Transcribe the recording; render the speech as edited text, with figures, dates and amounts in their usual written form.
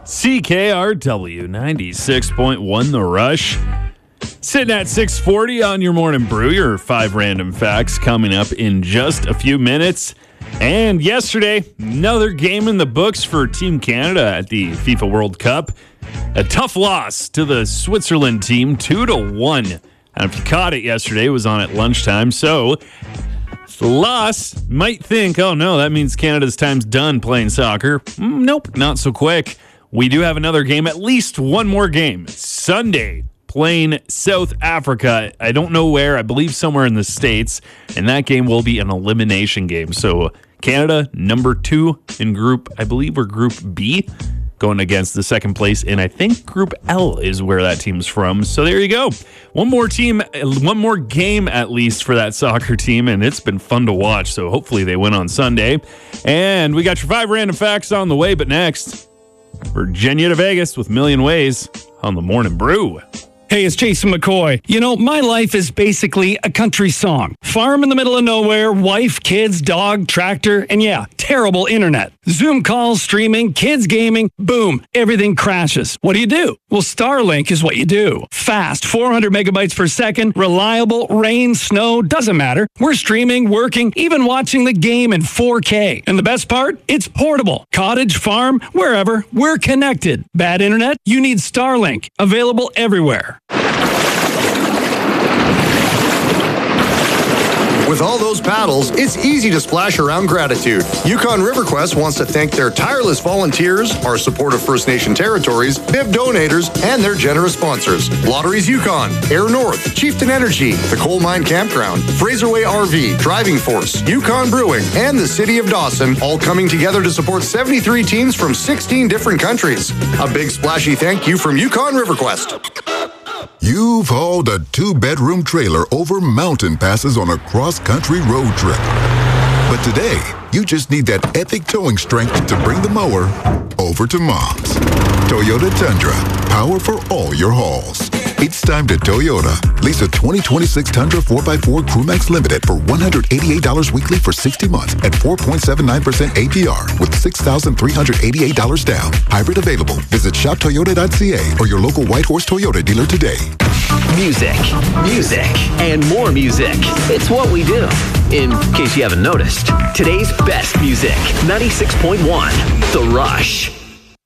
CKRW 96.1 The Rush. Sitting at 6:40 on your morning brew. Your 5 random facts coming up in just a few minutes. And yesterday, another game in the books for Team Canada at the FIFA World Cup. A tough loss to the Switzerland team, 2-1. And if you caught it yesterday, it was on at lunchtime. So the loss might think, oh no, that means Canada's time's done playing soccer. Nope, not so quick. We do have another game, at least one more game. Sunday, playing South Africa. I don't know where. I believe somewhere in the States. And that game will be an elimination game. So Canada, number 2 in group, I believe we're Group B, going against the second place. And I think Group L is where that team's from. So there you go. One more game at least for that soccer team. And it's been fun to watch. So hopefully they win on Sunday. And we got your 5 random facts on the way. But next, Virginia to Vegas with Million Ways on the Morning Brew. Hey, it's Jason McCoy. You know, my life is basically a country song. Farm in the middle of nowhere, wife, kids, dog, tractor, and yeah, terrible internet. Zoom calls, streaming, kids gaming, boom, everything crashes. What do? Well, Starlink is what you do. Fast, 400 megabytes per second, reliable, rain, snow, doesn't matter. We're streaming, working, even watching the game in 4K. And the best part? It's portable. Cottage, farm, wherever, we're connected. Bad internet? You need Starlink. Available everywhere. With all those paddles, it's easy to splash around gratitude. Yukon RiverQuest wants to thank their tireless volunteers, our support of First Nation territories, bib donators, and their generous sponsors. Lotteries Yukon, Air North, Chieftain Energy, the Coal Mine Campground, Fraserway RV, Driving Force, Yukon Brewing, and the City of Dawson, all coming together to support 73 teams from 16 different countries. A big splashy thank you from Yukon RiverQuest. You've hauled a 2-bedroom trailer over mountain passes on a cross-country road trip. But today, you just need that epic towing strength to bring the mower over to Mom's. Toyota Tundra, power for all your hauls. It's time to Toyota. Lease a 2026 Tundra 4x4 Crewmax Limited for $188 weekly for 60 months at 4.79% APR with $6,388 down. Hybrid available. Visit shoptoyota.ca or your local Whitehorse Toyota dealer today. Music, and more music. It's what we do. In case you haven't noticed, today's best music, 96.1 The Rush.